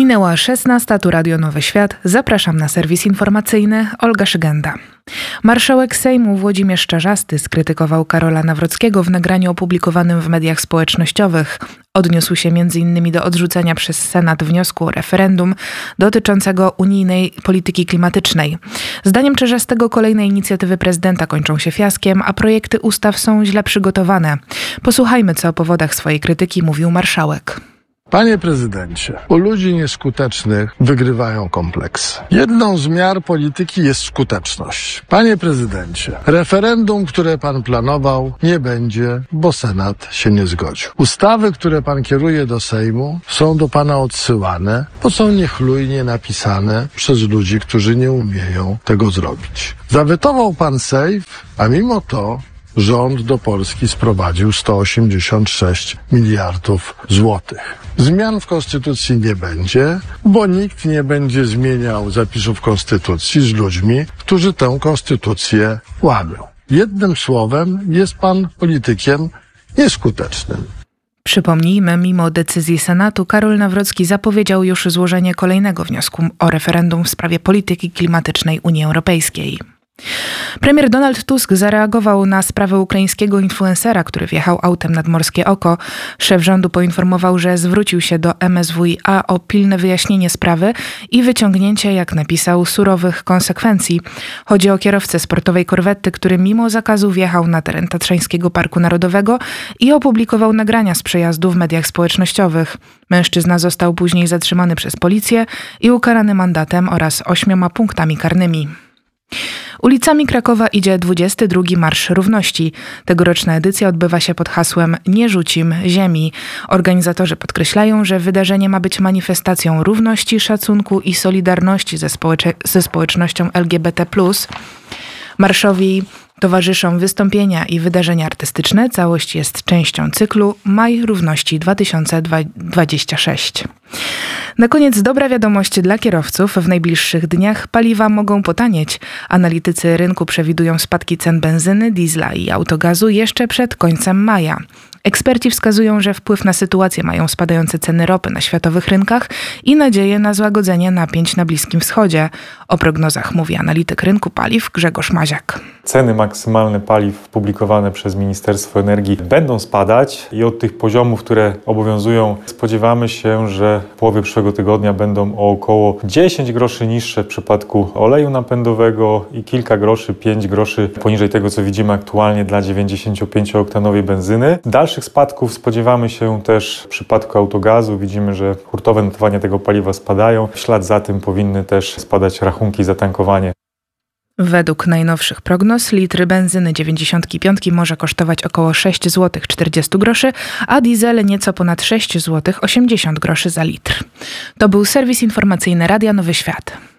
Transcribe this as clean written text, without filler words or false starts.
Minęła 16, tu Radio Nowy Świat. Zapraszam na serwis informacyjny. Olga Szygenda. Marszałek Sejmu Włodzimierz Czarzasty skrytykował Karola Nawrockiego w nagraniu opublikowanym w mediach społecznościowych. Odniósł się m.in. do odrzucenia przez Senat wniosku o referendum dotyczącego unijnej polityki klimatycznej. Zdaniem Czarzastego kolejne inicjatywy prezydenta kończą się fiaskiem, a projekty ustaw są źle przygotowane. Posłuchajmy, co o powodach swojej krytyki mówił marszałek. Panie prezydencie, u ludzi nieskutecznych wygrywają kompleksy. Jedną z miar polityki jest skuteczność. Panie prezydencie, referendum, które pan planował, nie będzie, bo Senat się nie zgodził. Ustawy, które pan kieruje do Sejmu, są do pana odsyłane, bo są niechlujnie napisane przez ludzi, którzy nie umieją tego zrobić. Zawetował pan SAFE, a mimo to rząd do Polski sprowadził 186 miliardów złotych. Zmian w Konstytucji nie będzie, bo nikt nie będzie zmieniał zapisów Konstytucji z ludźmi, którzy tę Konstytucję łamią. Jednym słowem, jest pan politykiem nieskutecznym. Przypomnijmy, mimo decyzji Senatu, Karol Nawrocki zapowiedział już złożenie kolejnego wniosku o referendum w sprawie polityki klimatycznej Unii Europejskiej. Premier Donald Tusk zareagował na sprawę ukraińskiego influencera, który wjechał autem nad Morskie Oko. Szef rządu poinformował, że zwrócił się do MSWiA o pilne wyjaśnienie sprawy i wyciągnięcie, jak napisał, surowych konsekwencji. Chodzi o kierowcę sportowej korwety, który mimo zakazu wjechał na teren Tatrzańskiego Parku Narodowego i opublikował nagrania z przejazdu w mediach społecznościowych. Mężczyzna został później zatrzymany przez policję i ukarany mandatem oraz 8 punktami karnymi. Ulicami Krakowa idzie 22. Marsz Równości. Tegoroczna edycja odbywa się pod hasłem „Nie rzucim ziemi”. Organizatorzy podkreślają, że wydarzenie ma być manifestacją równości, szacunku i solidarności ze społecznością LGBT+. Marszowi towarzyszą wystąpienia i wydarzenia artystyczne. Całość jest częścią cyklu Maj Równości 2026. Na koniec dobra wiadomość dla kierowców. W najbliższych dniach paliwa mogą potanieć. Analitycy rynku przewidują spadki cen benzyny, diesla i autogazu jeszcze przed końcem maja. Eksperci wskazują, że wpływ na sytuację mają spadające ceny ropy na światowych rynkach i nadzieję na złagodzenie napięć na Bliskim Wschodzie. O prognozach mówi analityk rynku paliw Grzegorz Maziak. Ceny maksymalne paliw publikowane przez Ministerstwo Energii będą spadać i od tych poziomów, które obowiązują, spodziewamy się, że w połowie przyszłego tygodnia będą o około 10 groszy niższe w przypadku oleju napędowego i kilka groszy, 5 groszy poniżej tego, co widzimy aktualnie dla 95-oktanowej benzyny. Dalszych spadków spodziewamy się też w przypadku autogazu. Widzimy, że hurtowe notowania tego paliwa spadają. W ślad za tym powinny też spadać rachunki za tankowanie. Według najnowszych prognoz litr benzyny 95 może kosztować około 6 zł 40 groszy, a diesel nieco ponad 6 zł 80 groszy za litr. To był serwis informacyjny Radia Nowy Świat.